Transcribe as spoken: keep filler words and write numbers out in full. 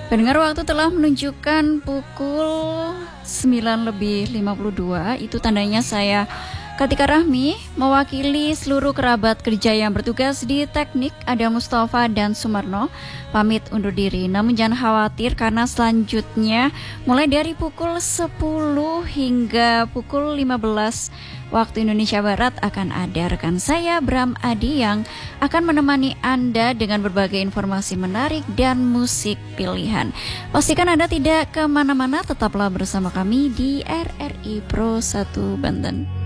Pendengar, waktu telah menunjukkan pukul sembilan lebih lima puluh dua. Itu tandanya saya, Kartika Rahmi, mewakili seluruh kerabat kerja yang bertugas di teknik, ada Mustafa dan Sumarno, pamit undur diri. Namun jangan khawatir karena selanjutnya mulai dari pukul sepuluh hingga pukul lima belas waktu Indonesia Barat akan ada rekan saya Bram Adi yang akan menemani Anda dengan berbagai informasi menarik dan musik pilihan. Pastikan Anda tidak kemana-mana, tetaplah bersama kami di R R I Pro satu Banten.